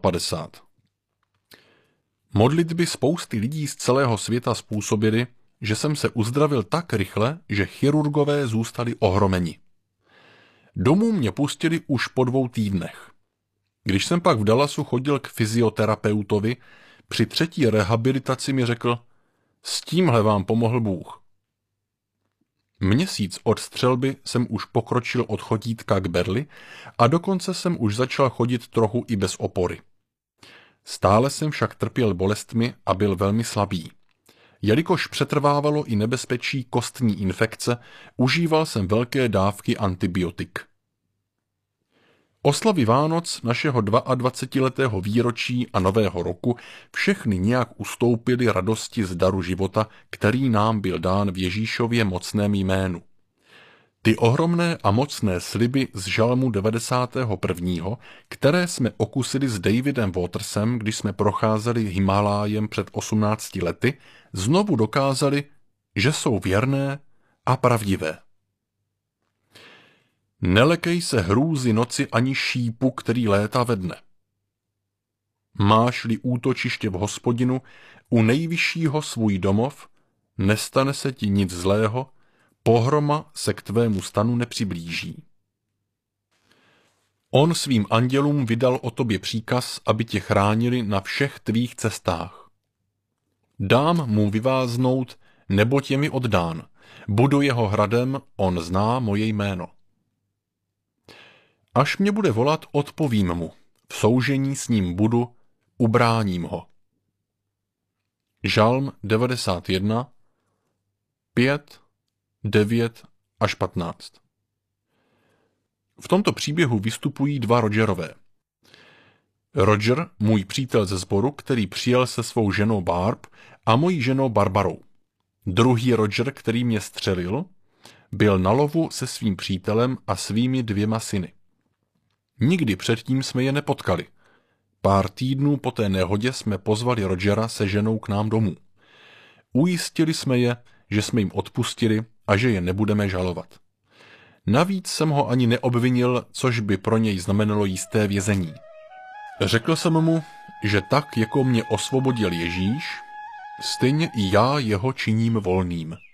50. Modlitby spousty lidí z celého světa způsobily, že jsem se uzdravil tak rychle, že chirurgové zůstali ohromeni. Domů mě pustili už po 2 týdnech. Když jsem pak v Dallasu chodil k fyzioterapeutovi, při 3. rehabilitaci mi řekl, s tímhle vám pomohl Bůh. Měsíc od střelby jsem už pokročil od chodítka k berli a dokonce jsem už začal chodit trochu i bez opory. Stále jsem však trpěl bolestmi a byl velmi slabý. Jelikož přetrvávalo i nebezpečí kostní infekce, užíval jsem velké dávky antibiotik. Oslavy Vánoc, našeho 22letého výročí a Nového roku všechny nějak ustoupily radosti z daru života, který nám byl dán v Ježíšově mocném jménu. Ty ohromné a mocné sliby z Žalmu 91., které jsme okusili s Davidem Watersem, když jsme procházeli Himalájem před 18 lety, znovu dokázali, že jsou věrné a pravdivé. Nelekej se hrůzy noci ani šípu, který létá ve dne. Máš-li útočiště v Hospodinu, u nejvyššího svůj domov, nestane se ti nic zlého, pohroma se k tvému stanu nepřiblíží. On svým andělům vydal o tobě příkaz, aby tě chránili na všech tvých cestách. Dám mu vyváznout, neboť je mi oddán. Budu jeho hradem, on zná moje jméno. Až mě bude volat, odpovím mu. V soužení s ním budu, ubráním ho. Žalm 91, 5, 9 až 15. V tomto příběhu vystupují 2 Rogerové. Roger, můj přítel ze sboru, který přijel se svou ženou Barb a mojí ženou Barbarou. Druhý Roger, který mě střelil, byl na lovu se svým přítelem a svými 2 syny. Nikdy předtím jsme je nepotkali. Pár týdnů po té nehodě jsme pozvali Rogera se ženou k nám domů. Ujistili jsme je, že jsme jim odpustili a že je nebudeme žalovat. Navíc jsem ho ani neobvinil, což by pro něj znamenalo jisté vězení. Řekl jsem mu, že tak, jako mě osvobodil Ježíš, stejně i já jeho činím volným.